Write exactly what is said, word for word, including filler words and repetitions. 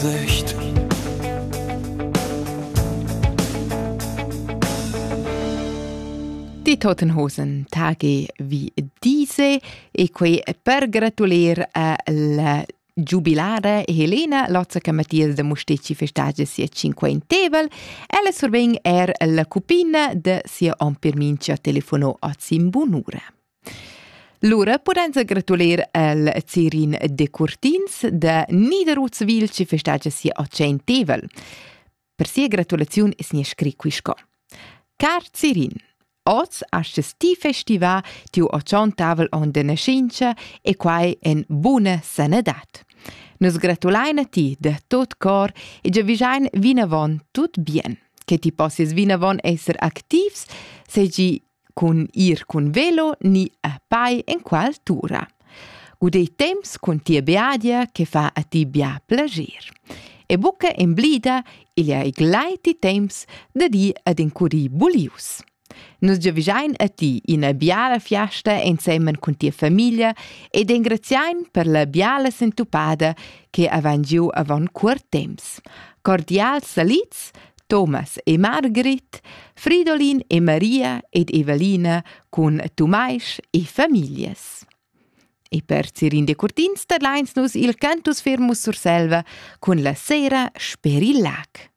Sicht. Die Totenhosen Tage wie diese e qui per gratulier alla giubilare Helena Lozzaca Mattias de Mustecci festeggia sia cinquentevel e la sorvegn er la cupina de sia ompirmincia telefonò a Zimbunura. Lura potenza gratulier al Zirin de Curtins de Niederutzwil ci festeggia sia a centevel. Per sia gratulazione es nie scri quisco. Car Zirin, Oz asces ti festiva tiu a tavel on de nascincia e quai en buona sanedat. Nus gratulaina ti de tot cor e già visain vinavon tut bien. Che ti possis vinavon esser activs segi cun ir cun velo ni a pai en qual tura. Gudei temps cun tia beadia che fa a ti bia plager. E buca en blida il ai glaiti temps da di ad incuri bulius. Nus già visain a ti ina biala fiasta insieme con tia famiglia ed ingraziain per la biala sentupada che avan giu avon quart temps. Cordial salits, Thomas e Margrit, Fridolin e Maria ed Evelina con Tomais e familias. E per Zirin de Curtins terlains nus il cantus fermus sur selva con la sera sperillac.